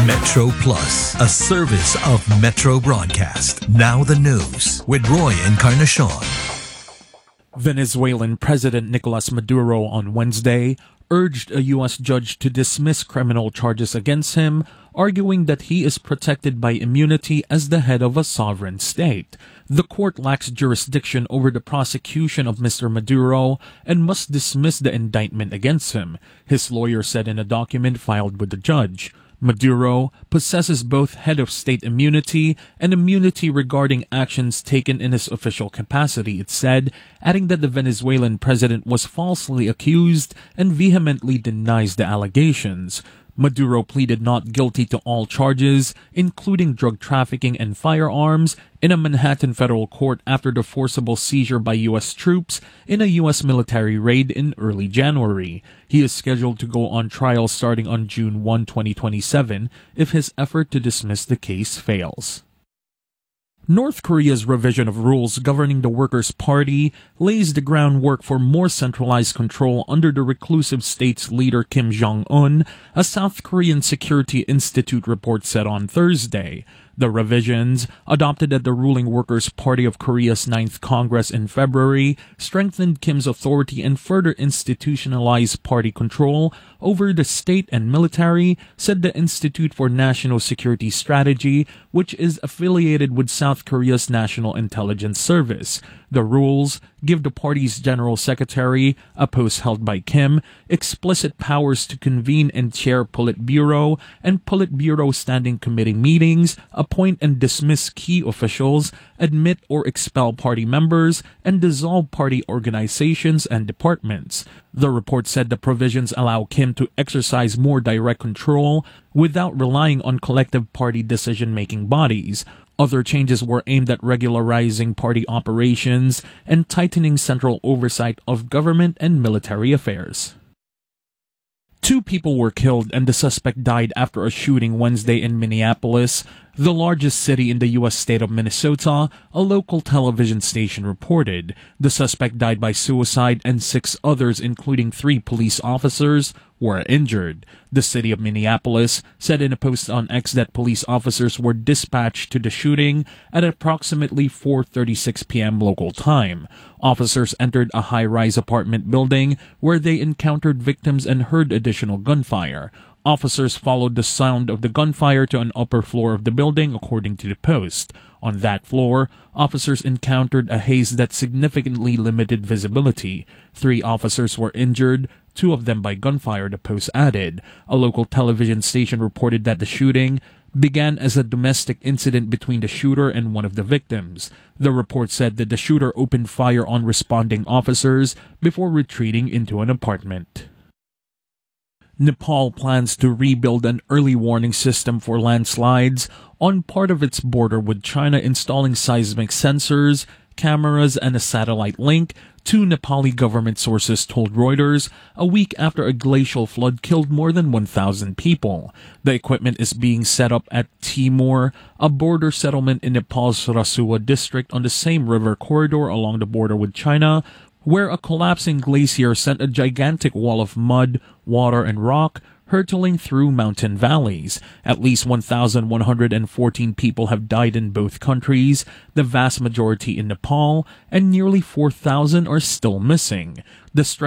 Metro Plus, a service of Metro Broadcast. Now the news with Roy Encarnacion. Venezuelan President Nicolas Maduro on Wednesday urged a U.S. judge to dismiss criminal charges against him, arguing that he is protected by immunity as the head of a sovereign state. The court lacks jurisdiction over the prosecution of Mr. Maduro and must dismiss the indictment against him, his lawyer said in a document filed with the judge. Maduro possesses both head of state immunity and immunity regarding actions taken in his official capacity, it said, adding that the Venezuelan president was falsely accused and vehemently denies the allegations. Maduro pleaded not guilty to all charges, including drug trafficking and firearms, in a Manhattan federal court after the forcible seizure by U.S. troops in a U.S. military raid in early January. He is scheduled to go on trial starting on June 1, 2027, if his effort to dismiss the case fails. North Korea's revision of rules governing the Workers' Party lays the groundwork for more centralized control under the reclusive state's leader Kim Jong-un, a South Korean Security Institute report said on Thursday. The revisions, adopted at the ruling Workers' Party of Korea's 9th Congress in February, strengthened Kim's authority and further institutionalized party control over the state and military, said the Institute for National Security Strategy, which is affiliated with South Korea's National Intelligence Service. The rules give the party's general secretary, a post held by Kim, explicit powers to convene and chair Politburo and Politburo Standing Committee meetings, appoint and dismiss key officials, admit or expel party members, and dissolve party organizations and departments. The report said the provisions allow Kim to exercise more direct control without relying on collective party decision-making bodies. Other changes were aimed at regularizing party operations and tightening central oversight of government and military affairs. 2 people were killed and the suspect died after a shooting Wednesday in Minneapolis, the largest city in the U.S. state of Minnesota, a local television station reported. The suspect died by suicide and 6 others, including 3 police officers, were injured. The city of Minneapolis said in a post on X that police officers were dispatched to the shooting at approximately 4:36 p.m. local time. Officers entered a high-rise apartment building where they encountered victims and heard additional gunfire. Officers followed the sound of the gunfire to an upper floor of the building, according to the Post. On that floor, officers encountered a haze that significantly limited visibility. 3 officers were injured, 2 of them by gunfire, the Post added. A local television station reported that the shooting began as a domestic incident between the shooter and one of the victims. The report said that the shooter opened fire on responding officers before retreating into an apartment. Nepal plans to rebuild an early warning system for landslides on part of its border with China, installing seismic sensors, cameras, and a satellite link, 2 Nepali government sources told Reuters, a week after a glacial flood killed more than 1,000 people. The equipment is being set up at Timor, a border settlement in Nepal's Rasuwa district on the same river corridor along the border with China, where a collapsing glacier sent a gigantic wall of mud, water, and rock hurtling through mountain valleys. At least 1,114 people have died in both countries, the vast majority in Nepal, and nearly 4,000 are still missing. The